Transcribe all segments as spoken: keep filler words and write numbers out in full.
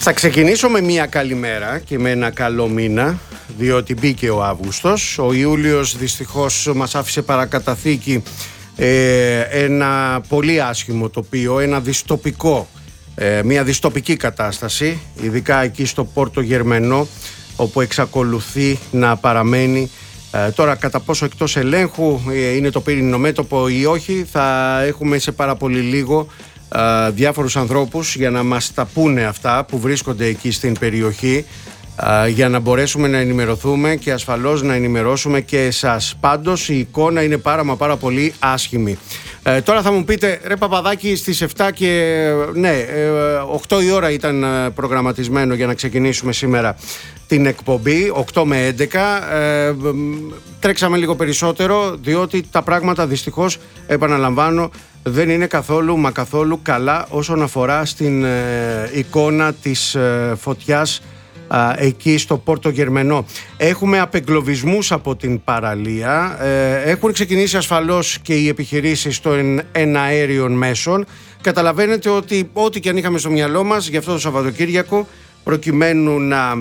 Θα ξεκινήσω με μια καλημέρα και με ένα καλό μήνα, διότι μπήκε ο Αύγουστος. Ο Ιούλιος δυστυχώς μας άφησε παρακαταθήκη ε, ένα πολύ άσχημο τοπίο, ένα δυστοπικό, ε, μια δυστοπική κατάσταση, ειδικά εκεί στο Πόρτο Γερμενό, όπου εξακολουθεί να παραμένει. Ε, τώρα κατά πόσο εκτός ελέγχου ε, είναι το πύρινο μέτωπο ή όχι, θα έχουμε σε πάρα πολύ λίγο ε, διάφορους ανθρώπους για να μας τα πούνε αυτά που βρίσκονται εκεί στην περιοχή, ε, για να μπορέσουμε να ενημερωθούμε και ασφαλώς να ενημερώσουμε και εσάς. Πάντως η εικόνα είναι πάρα μα πάρα πολύ άσχημη. Ε, τώρα θα μου πείτε, ρε Παπαδάκη, στις εφτά και ναι, ε, οκτώ η ώρα ήταν προγραμματισμένο για να ξεκινήσουμε σήμερα την εκπομπή, οκτώ με έντεκα. Ε, τρέξαμε λίγο περισσότερο, διότι τα πράγματα δυστυχώς, επαναλαμβάνω, δεν είναι καθόλου μα καθόλου καλά όσον αφορά στην ε, εικόνα της ε, φωτιάς ε, εκεί στο Πόρτο Γερμενό. Έχουμε απεγκλωβισμούς από την παραλία, ε, έχουν ξεκινήσει ασφαλώς και οι επιχειρήσεις των εναέριων μέσων. Καταλαβαίνετε ότι ό,τι και αν είχαμε στο μυαλό μας για αυτό το Σαββατοκύριακο, προκειμένου να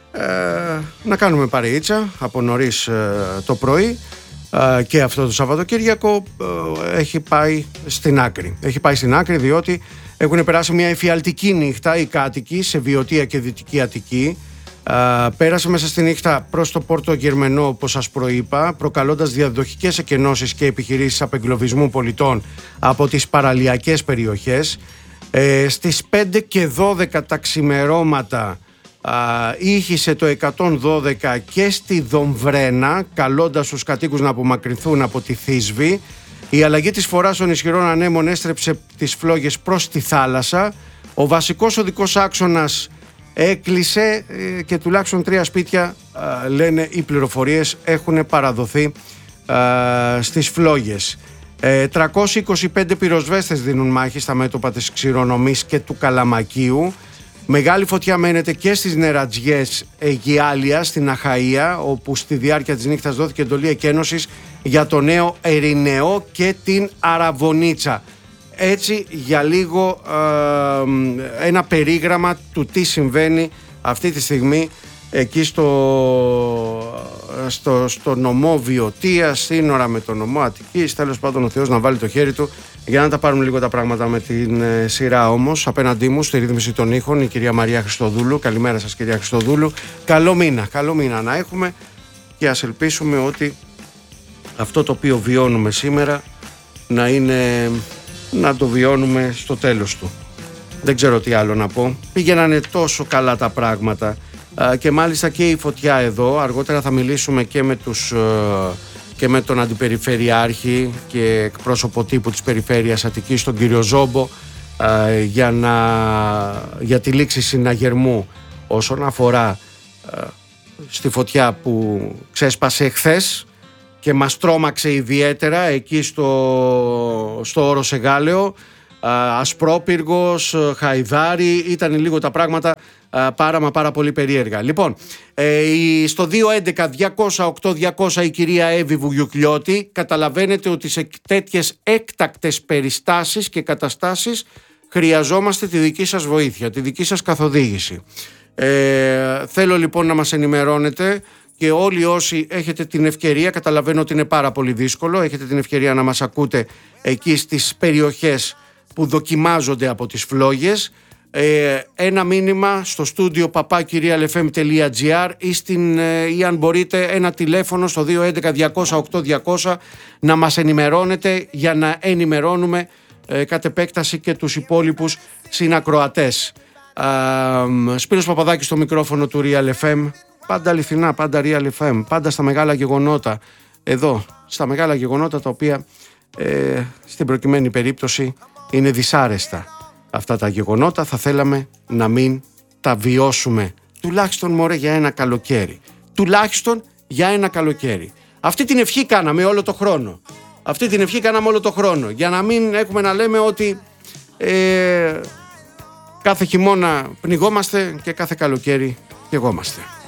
Ε, να κάνουμε παρεΐτσα από νωρίς ε, το πρωί, ε, και αυτό το Σαββατοκύριακο ε, έχει πάει στην άκρη. Έχει πάει στην άκρη διότι έχουν περάσει μια εφιαλτική νύχτα οι κάτοικοι σε Βιωτία και Δυτική Αττική. Ε, πέρασε μέσα στη νύχτα προς το Πόρτο Γερμενό, όπως σας προείπα, προκαλώντας διαδοχικές εκενώσεις και επιχειρήσεις απεγκλωβισμού πολιτών από τις παραλιακές περιοχές. Ε, στις πέντε και δώδεκα τα ξημερώματα ήχησε το εκατόν δώδεκα και στη Δομβρένα, καλώντας τους κατοίκους να απομακρυνθούν από τη Θήσβη. Η αλλαγή της φοράς των ισχυρών ανέμων έστρεψε τις φλόγες προς τη θάλασσα. Ο βασικός οδικός άξονας έκλεισε και τουλάχιστον τρία σπίτια, λένε οι πληροφορίες, έχουν παραδοθεί στις φλόγες. τριακόσιοι είκοσι πέντε πυροσβέστες δίνουν μάχη στα μέτωπα της Ξηρονομής και του Καλαμακίου. Μεγάλη φωτιά μένεται και στις νερατζιές Αιγιάλια στην Αχαΐα, όπου στη διάρκεια της νύχτας δόθηκε εντολή εκένωσης για το Νέο Ερηνεό και την Αραβωνίτσα. Έτσι για λίγο ε, ένα περίγραμμα του τι συμβαίνει αυτή τη στιγμή εκεί στο, στο, στο νομό Βιωτία, σύνορα με το νομό Αττικής. Τέλος πάντων, ο Θεός να βάλει το χέρι του για να τα πάρουμε λίγο τα πράγματα με την ε, σειρά. Όμως απέναντί μου στη ρύθμιση των ήχων η κυρία Μαρία Χριστοδούλου. Καλημέρα σας, κυρία Χριστοδούλου. Καλό μήνα, καλό μήνα να έχουμε και ας ελπίσουμε ότι αυτό το οποίο βιώνουμε σήμερα να είναι, να το βιώνουμε στο τέλος του. Δεν ξέρω τι άλλο να πω. Πήγαινανε τόσο καλά τα πράγματα και μάλιστα και η φωτιά εδώ. Αργότερα θα μιλήσουμε και με, τους, και με τον Αντιπεριφερειάρχη και εκπρόσωπο τύπου της Περιφέρειας Αττικής, τον κύριο Ζόμπο, για, να, για τη λήξη συναγερμού όσον αφορά στη φωτιά που ξέσπασε εχθές και μας τρόμαξε ιδιαίτερα εκεί στο, στο Όρος Εγάλεο. Ασπρόπυργος, Χαϊδάρι, ήταν λίγο τα πράγματα πάρα μα πάρα πολύ περίεργα. Λοιπόν, στο δύο έντεκα διακόσια οκτώ διακόσια η κυρία Εύη Βουγιουκλιώτη. Καταλαβαίνετε ότι σε τέτοιες έκτακτες περιστάσεις και καταστάσεις χρειαζόμαστε τη δική σας βοήθεια, τη δική σας καθοδήγηση. Ε, θέλω λοιπόν να μας ενημερώνετε και όλοι όσοι έχετε την ευκαιρία, καταλαβαίνω ότι είναι πάρα πολύ δύσκολο, έχετε την ευκαιρία να μας ακούτε εκεί στις περιοχές που δοκιμάζονται από τις φλόγες, ε, ένα μήνυμα στο στούντιο παπάκι real f m τελεία g r ή, στην, ε, ή αν μπορείτε ένα τηλέφωνο στο δύο έντεκα διακόσια οκτώ διακόσια να μας ενημερώνετε για να ενημερώνουμε ε, κατ' επέκταση και τους υπόλοιπους συνακροατές. Ε, Σπύρος Παπαδάκης στο μικρόφωνο του Real εφ εμ, πάντα αληθινά, πάντα Real εφ εμ, πάντα στα μεγάλα γεγονότα, εδώ στα μεγάλα γεγονότα τα οποία ε, στην προκειμένη περίπτωση είναι δυσάρεστα αυτά τα γεγονότα. Θα θέλαμε να μην τα βιώσουμε, τουλάχιστον μωρέ για ένα καλοκαίρι, τουλάχιστον για ένα καλοκαίρι. Αυτή την ευχή κάναμε όλο το χρόνο, αυτή την ευχή κάναμε όλο το χρόνο, για να μην έχουμε να λέμε ότι ε, κάθε χειμώνα πνιγόμαστε και κάθε καλοκαίρι πνιγόμαστε.